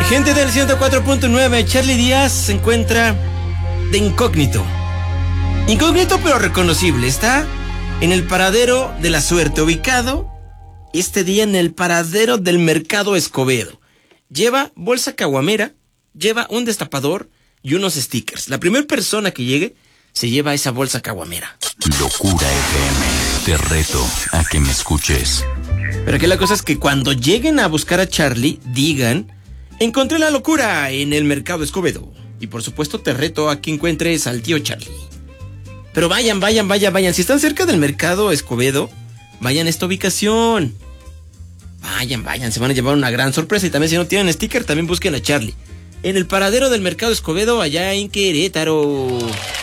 Gente del 104.9, Charly Díaz se encuentra de incógnito. Incógnito pero reconocible. Está en el paradero de la suerte, ubicado este día en el paradero del Mercado Escobedo. Lleva bolsa caguamera, lleva un destapador y unos stickers. La primera persona que llegue se lleva esa bolsa caguamera. Locura FM, te reto a que me escuches. Pero aquí la cosa es que cuando lleguen a buscar a Charly, digan: encontré la locura en el Mercado Escobedo. Y por supuesto te reto a que encuentres al tío Charly. Pero vayan. Si están cerca del Mercado Escobedo, vayan a esta ubicación. Vayan, se van a llevar una gran sorpresa. Y también si no tienen sticker, también busquen a Charly en el paradero del Mercado Escobedo, allá en Querétaro.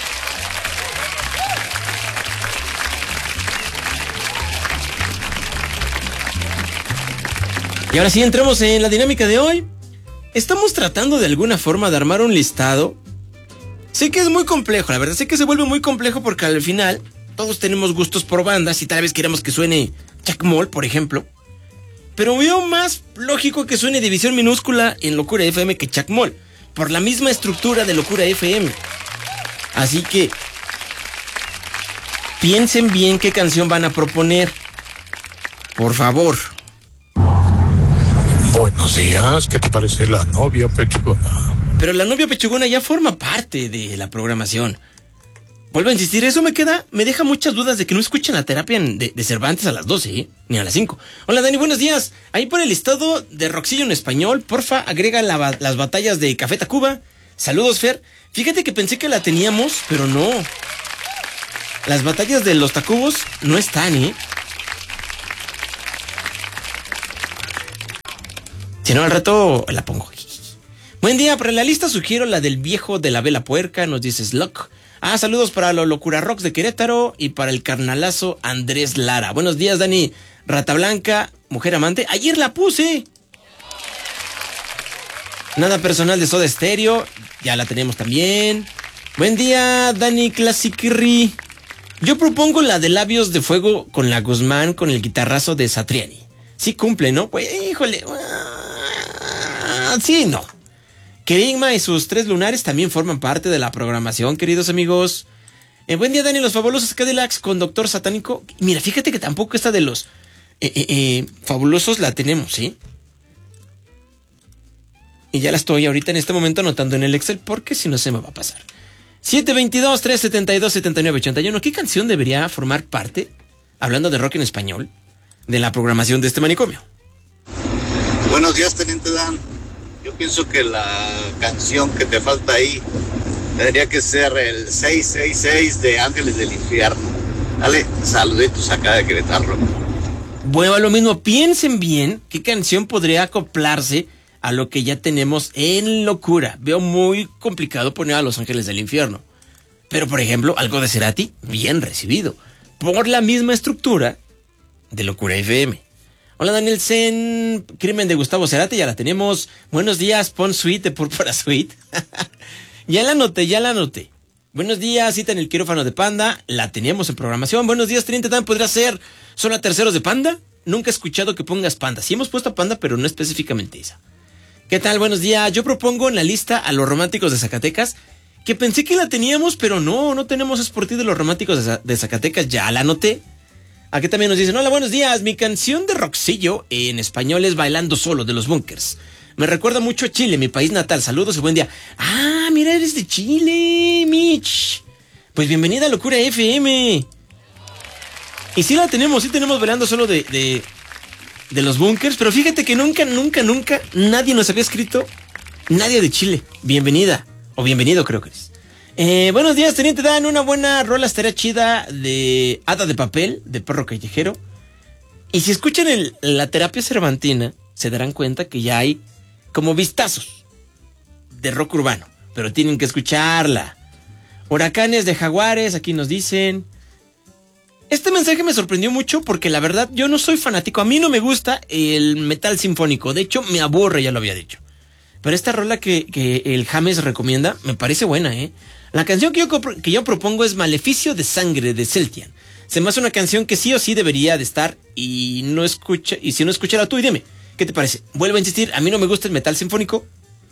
Y ahora sí, entramos en la dinámica de hoy. Estamos tratando de alguna forma de armar un listado. Sé que es muy complejo, la verdad, sé que se vuelve muy complejo porque al final todos tenemos gustos por bandas y tal vez queremos que suene Chacmol, por ejemplo. Pero veo más lógico que suene División Minúscula en Locura FM que Chacmol, por la misma estructura de Locura FM. Así que piensen bien qué canción van a proponer. Por favor. Buenos días, ¿qué te parece la novia pechugona? Pero la novia pechugona ya forma parte de la programación. Vuelvo a insistir, eso me deja muchas dudas de que no escuchen la terapia de Cervantes a las 12, ¿eh? Ni a las 5. Hola Dani, buenos días. Ahí por el listado de Rockcillo en español, porfa, agrega las batallas de Café Tacuba. Saludos, Fer. Fíjate que pensé que la teníamos, pero no. Las batallas de los Tacubos no están, ¿eh? Si no, al rato la pongo. Buen día, para la lista sugiero la del viejo de la vela puerca, nos dice Slock. Saludos para los Locura Rocks de Querétaro y para el carnalazo Andrés Lara. Buenos días, Dani. Rata Blanca, mujer amante. Ayer la puse. Nada personal de Soda Stereo, ya la tenemos también. Buen día, Dani Classicri. Yo propongo la de Labios de Fuego con la Guzmán con el guitarrazo de Satriani. Sí cumple, ¿no? Pues, híjole. Sí, no. Kerigma y sus 3 lunares también forman parte de la programación, queridos amigos. Buen día, Dani, los fabulosos Cadillacs con Doctor Satánico. Mira, fíjate que tampoco esta de los fabulosos la tenemos, ¿sí? Y ya la estoy ahorita en este momento anotando en el Excel porque si no se me va a pasar. 722-372-7981. ¿Qué canción debería formar parte, hablando de rock en español, de la programación de este manicomio? Buenos días, Teniente Dan. Yo pienso que la canción que te falta ahí tendría que ser el 666 de Ángeles del Infierno. Dale, saluditos acá de Querétaro. Bueno, a lo mismo, piensen bien qué canción podría acoplarse a lo que ya tenemos en Locura. Veo muy complicado poner a Los Ángeles del Infierno. Pero, por ejemplo, algo de Cerati, bien recibido, por la misma estructura de Locura FM. Hola Daniel Sen, Crimen de Gustavo Cerati, ya la tenemos. Buenos días, pon Suite de Púrpura Suite. Ya la anoté. Buenos días, cita en el quirófano de Panda, la teníamos en programación. Buenos días, Teniente Dan, ¿podría ser solo a terceros de Panda? Nunca he escuchado que pongas Panda. Sí hemos puesto a Panda, pero no específicamente esa. ¿Qué tal? Buenos días. Yo propongo en la lista a Los Románticos de Zacatecas, que pensé que la teníamos, pero no tenemos Es por ti de Los Románticos de Zacatecas, ya la anoté. Aquí también nos dicen: hola, buenos días, mi canción de rockcillo en español es Bailando Solo, de Los Bunkers. Me recuerda mucho a Chile, mi país natal. Saludos y buen día. Mira, eres de Chile, Mitch. Pues bienvenida a Locura FM. Y sí tenemos Bailando Solo de Los Bunkers, pero fíjate que nunca nadie nos había escrito, nadie de Chile. Bienvenida, o bienvenido creo que eres. Buenos días, Teniente Dan, una buena rola estaría chida de Hada de Papel, de Perro Callejero. Y si escuchan la terapia cervantina, se darán cuenta que ya hay como vistazos de rock urbano, pero tienen que escucharla. Huracanes de Jaguares, aquí nos dicen. Este mensaje me sorprendió mucho porque la verdad yo no soy fanático, a mí no me gusta el metal sinfónico, de hecho me aburre, ya lo había dicho. Pero esta rola que el James recomienda me parece buena, ¿eh? La canción que yo propongo es Maleficio de Sangre de Celtian. Se me hace una canción que sí o sí debería de estar y si no escuchara tú, y dime, ¿qué te parece? Vuelvo a insistir, a mí no me gusta el metal sinfónico,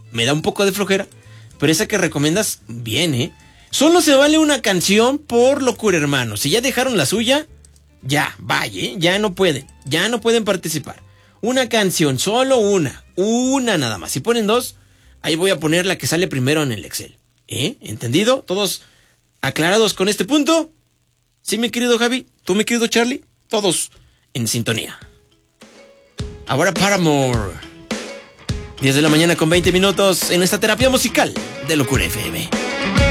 me da un poco de flojera, pero esa que recomiendas, bien, ¿eh? Solo se vale una canción por locura, hermano. Si ya dejaron la suya, ya, vaya, ¿eh? Ya no pueden participar. Una canción, solo una nada más. Si ponen dos, ahí voy a poner la que sale primero en el Excel. ¿Entendido? ¿Todos aclarados con este punto? ¿Sí, mi querido Javi? ¿Tú, mi querido Charlie? Todos en sintonía. Ahora Paramore. 10 de la mañana con 20 minutos en esta terapia musical de Locura FM.